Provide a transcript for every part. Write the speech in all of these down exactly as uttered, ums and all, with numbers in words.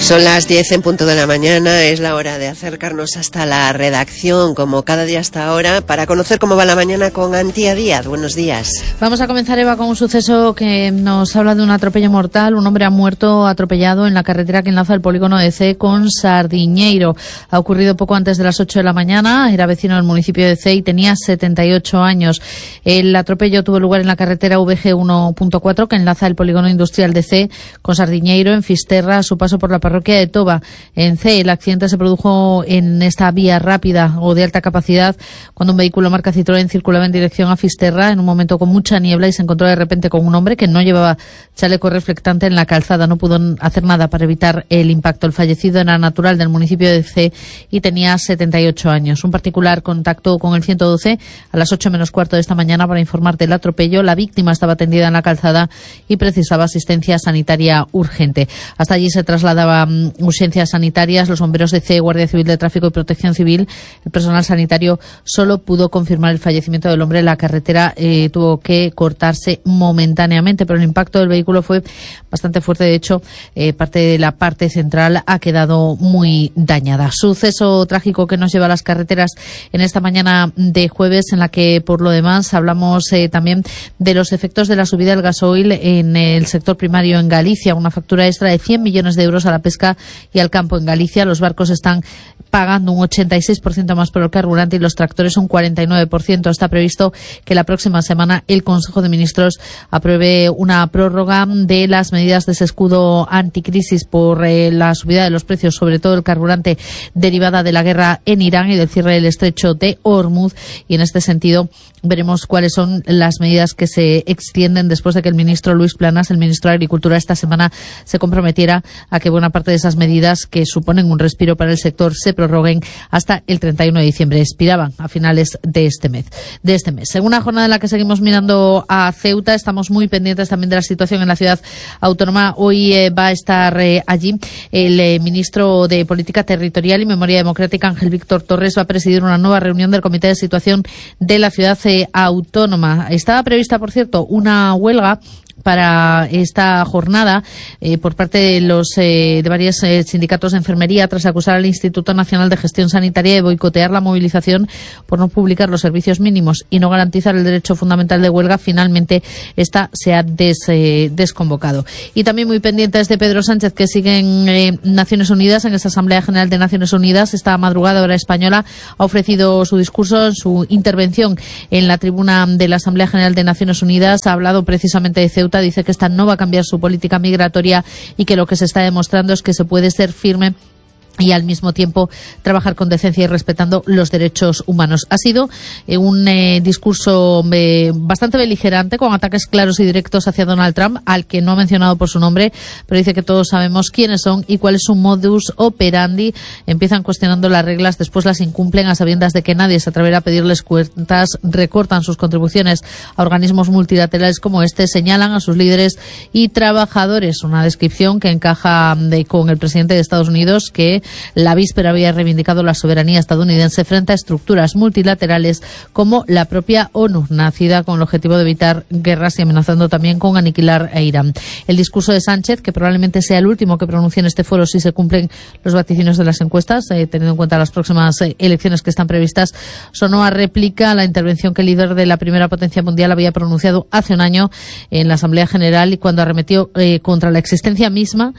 Son las diez en punto de la mañana, es la hora de acercarnos hasta la redacción, como cada día hasta ahora, para conocer cómo va la mañana con Antía Díaz. Buenos días. Vamos a comenzar, Eva, con un suceso que nos habla de un atropello mortal. Un hombre ha muerto atropellado en la carretera que enlaza el polígono de Cee con Sardiñeiro. Ha ocurrido poco antes de las ocho de la mañana, era vecino del municipio de Cee y tenía setenta y ocho años. El atropello tuvo lugar en la carretera V G uno punto cuatro que enlaza el polígono industrial de Cee con Sardiñeiro, en Fisterra, a su paso por la parroquia de Toba, en Cee. El accidente se produjo en esta vía rápida o de alta capacidad cuando un vehículo marca Citroën circulaba en dirección a Fisterra en un momento con mucha niebla y se encontró de repente con un hombre que no llevaba chaleco reflectante en la calzada. No pudo hacer nada para evitar el impacto. El fallecido era natural del municipio de Cee y tenía setenta y ocho años. Un particular contactó con el ciento doce a las ocho menos cuarto de esta mañana para informar del atropello. La víctima estaba tendida en la calzada y precisaba asistencia sanitaria urgente. Hasta allí se trasladaba urgencias sanitarias, los bomberos de Cee, Guardia Civil de Tráfico y Protección Civil. El personal sanitario solo pudo confirmar el fallecimiento del hombre. La carretera eh, tuvo que cortarse momentáneamente, pero el impacto del vehículo fue bastante fuerte. De hecho, eh, parte de la parte central ha quedado muy dañada. Suceso trágico que nos lleva a las carreteras en esta mañana de jueves, en la que, por lo demás, hablamos eh, también de los efectos de la subida del gasoil en el sector primario en Galicia. Una factura extra de cien millones de euros a la pesca y al campo en Galicia. Los barcos están pagando un ochenta y seis por ciento más por el carburante y los tractores un cuarenta y nueve por ciento. Está previsto que la próxima semana el Consejo de Ministros apruebe una prórroga de las medidas de ese escudo anticrisis por eh, la subida de los precios, sobre todo el carburante, derivada de la guerra en Irán y del cierre del estrecho de Hormuz. Y en este sentido veremos cuáles son las medidas que se extienden después de que el ministro Luis Planas, el ministro de Agricultura, esta semana se comprometiera a que buena parte de esas medidas que suponen un respiro para el sector se prorroguen hasta el treinta y uno de diciembre. Expiraban a finales de este mes. De este mes. En una jornada en la que seguimos mirando a Ceuta, estamos muy pendientes también de la situación en la ciudad autónoma. Hoy eh, va a estar eh, allí el eh, ministro de Política Territorial y Memoria Democrática, Ángel Víctor Torres. Va a presidir una nueva reunión del Comité de Situación de la ciudad eh, autónoma. Estaba prevista, por cierto, una huelga para esta jornada eh, por parte de los eh, de varios eh, sindicatos de enfermería, tras acusar al Instituto Nacional de Gestión Sanitaria de boicotear la movilización por no publicar los servicios mínimos y no garantizar el derecho fundamental de huelga. Finalmente esta se ha des, eh, desconvocado. Y también muy pendientes de Pedro Sánchez, que sigue en eh, Naciones Unidas, en esta Asamblea General de Naciones Unidas. Esta madrugada, hora española, ha ofrecido su discurso, su intervención en la tribuna de la Asamblea General de Naciones Unidas. Ha hablado precisamente de Ceuta. Dice que esta no va a cambiar su política migratoria y que lo que se está demostrando es que se puede ser firme y al mismo tiempo trabajar con decencia y respetando los derechos humanos. Ha sido eh, un eh, discurso eh, bastante beligerante, con ataques claros y directos hacia Donald Trump, al que no ha mencionado por su nombre, pero dice que todos sabemos quiénes son y cuál es su modus operandi. Empiezan cuestionando las reglas, después las incumplen a sabiendas de que nadie se atreverá a pedirles cuentas, recortan sus contribuciones a organismos multilaterales como este, señalan a sus líderes y trabajadores. Una descripción que encaja de, con el presidente de Estados Unidos, que la víspera había reivindicado la soberanía estadounidense frente a estructuras multilaterales como la propia ONU, nacida con el objetivo de evitar guerras y amenazando también con aniquilar a Irán. El discurso de Sánchez, que probablemente sea el último que pronuncie en este foro si se cumplen los vaticinios de las encuestas, eh, teniendo en cuenta las próximas eh, elecciones que están previstas, sonó a réplica a la intervención que el líder de la primera potencia mundial había pronunciado hace un año en la Asamblea General y cuando arremetió eh, contra la existencia misma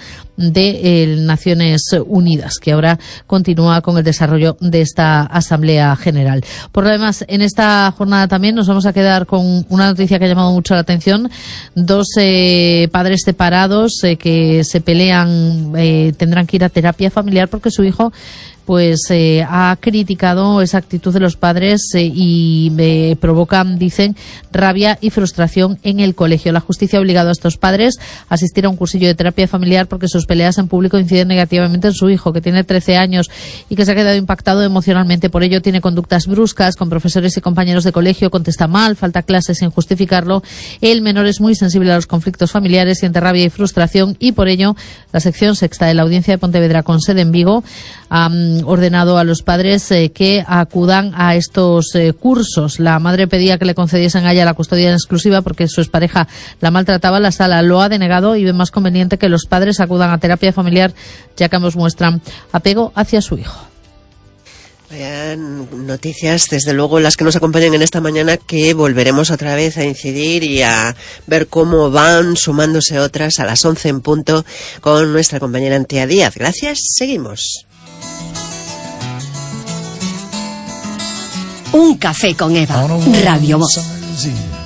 de eh, Naciones Unidas, que ahora continúa con el desarrollo de esta Asamblea General. Por lo demás, en esta jornada también nos vamos a quedar con una noticia que ha llamado mucho la atención. Dos eh, padres separados eh, que se pelean eh, tendrán que ir a terapia familiar porque su hijo pues eh, ha criticado esa actitud de los padres eh, y eh, provocan, dicen, rabia y frustración en el colegio. La justicia ha obligado a estos padres a asistir a un cursillo de terapia familiar porque sus peleas en público inciden negativamente en su hijo, que tiene trece años y que se ha quedado impactado emocionalmente por ello. Tiene conductas bruscas con profesores y compañeros de colegio, contesta mal, falta clases sin justificarlo. El menor es muy sensible a los conflictos familiares, siente rabia y frustración y por ello la sección sexta de la Audiencia de Pontevedra con sede en Vigo ha um, ordenado a los padres eh, que acudan a estos eh, cursos. La madre pedía que le concediesen a ella la custodia en exclusiva porque su expareja la maltrataba. La sala lo ha denegado y ve más conveniente que los padres acudan a terapia familiar, ya que ambos muestran apego hacia su hijo. Vean, noticias, desde luego, las que nos acompañan en esta mañana, que volveremos otra vez a incidir y a ver cómo van sumándose otras a las once en punto con nuestra compañera Antía Díaz. Gracias, seguimos. Un café con Eva, Radio Voz.